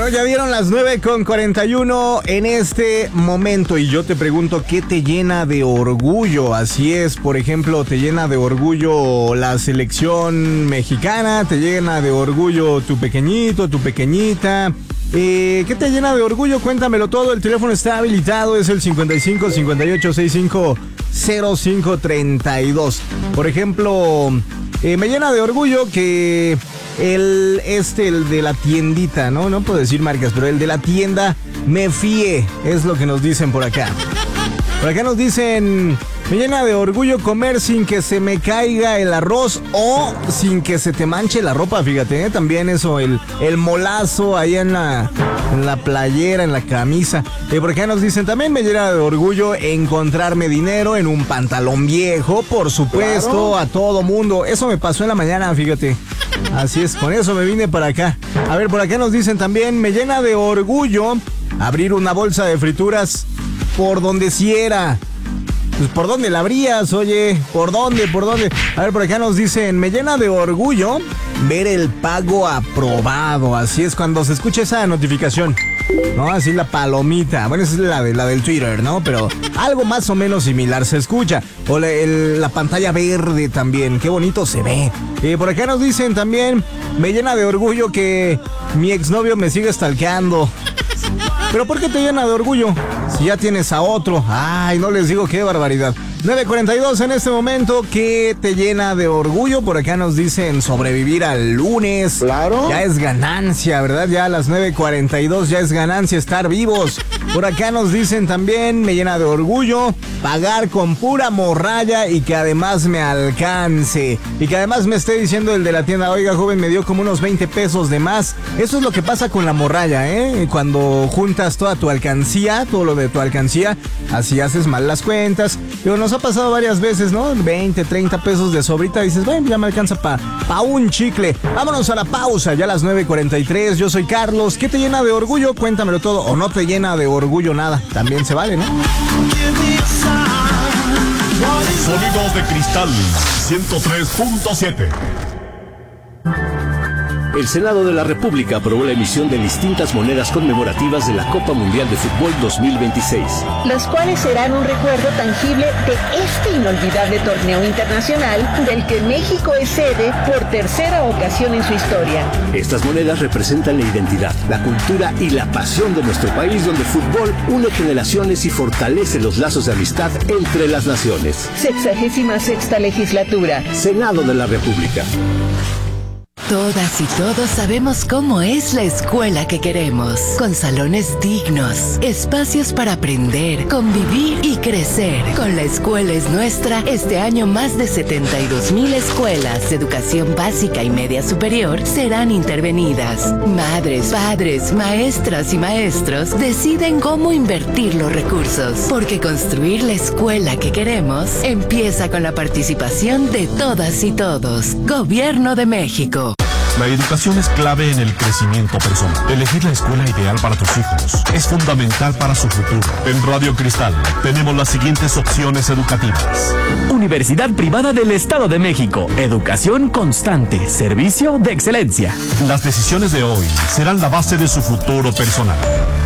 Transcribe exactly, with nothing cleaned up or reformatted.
ya dieron las nueve con cuarenta y uno en este momento y yo te pregunto, ¿qué te llena de orgullo? Así es, por ejemplo, ¿te llena de orgullo la selección mexicana? ¿Te llena de orgullo tu pequeñito, tu pequeñita? Eh, ¿Qué te llena de orgullo? Cuéntamelo todo, el teléfono está habilitado, es el cincuenta y cinco, cincuenta y ocho, sesenta y cinco, cero cinco, treinta y dos. Por ejemplo, eh, me llena de orgullo que el este, el de la tiendita, ¿no? No puedo decir marcas, pero el de la tienda me fíe, es lo que nos dicen por acá. Por acá nos dicen, me llena de orgullo comer sin que se me caiga el arroz o sin que se te manche la ropa, fíjate, ¿eh? También eso, el, el molazo ahí en la, en la playera, en la camisa. Eh, por acá nos dicen, también me llena de orgullo encontrarme dinero en un pantalón viejo, por supuesto, claro. A todo mundo. Eso me pasó en la mañana, fíjate. Así es, con eso me vine para acá. A ver, por acá nos dicen también, me llena de orgullo abrir una bolsa de frituras por donde quiera. Pues, ¿por dónde la abrías? Oye, ¿por dónde? ¿Por dónde? A ver, por acá nos dicen, me llena de orgullo ver el pago aprobado. Así es, cuando se escucha esa notificación, ¿no? Así la palomita. Bueno, esa es la, de, la del Twitter, ¿no? Pero algo más o menos similar se escucha. O la, el, la pantalla verde también. Qué bonito se ve. Eh, por acá nos dicen también, me llena de orgullo que mi exnovio me siga stalkeando. ¿Pero por qué te llena de orgullo? Si ya tienes a otro. Ay, no les digo qué barbaridad. nueve cuarenta y dos en este momento. ¿Qué te llena de orgullo? Por acá nos dicen sobrevivir al lunes. Claro. Ya es ganancia, ¿verdad? Ya a las nueve cuarenta y dos ya es ganancia estar vivos. Por acá nos dicen también, me llena de orgullo pagar con pura morralla y que además me alcance. Y que además me esté diciendo el de la tienda, oiga, joven, me dio como unos veinte pesos de más. Eso es lo que pasa con la morralla, ¿eh? Cuando juntas toda tu alcancía, todo lo de tu alcancía, así haces mal las cuentas. Pero nos ha pasado varias veces, ¿no? veinte, treinta pesos de sobrita, dices, bueno, ya me alcanza para pa un chicle. Vámonos a la pausa, ya a las nueve cuarenta y tres. Yo soy Carlos. ¿Qué te llena de orgullo? Cuéntamelo todo. O no te llena de orgullo nada. También se vale, ¿no? Sonidos de Cristal ciento tres punto siete. El Senado de la República aprobó la emisión de distintas monedas conmemorativas de la Copa Mundial de Fútbol dos mil veintiséis. Las cuales serán un recuerdo tangible de este inolvidable torneo internacional del que México es sede por tercera ocasión en su historia. Estas monedas representan la identidad, la cultura y la pasión de nuestro país, donde el fútbol une generaciones y fortalece los lazos de amistad entre las naciones. Sexagésima sexta legislatura. Senado de la República. Todas y todos sabemos cómo es la escuela que queremos, con salones dignos, espacios para aprender, convivir y crecer. Con La Escuela es Nuestra, este año más de setenta y dos mil escuelas de educación básica y media superior serán intervenidas. Madres, padres, maestras y maestros deciden cómo invertir los recursos, porque construir la escuela que queremos empieza con la participación de todas y todos. Gobierno de México. La educación es clave en el crecimiento personal. Elegir la escuela ideal para tus hijos es fundamental para su futuro. En Radio Cristal tenemos las siguientes opciones educativas. Universidad Privada del Estado de México. Educación constante. Servicio de excelencia. Las decisiones de hoy serán la base de su futuro personal.